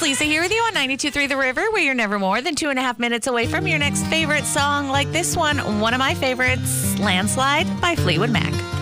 Lisa here with you on 92.3 The River, where you're never more than 2.5 minutes away from your next favorite song like this one of my favorites, Landslide by Fleetwood Mac.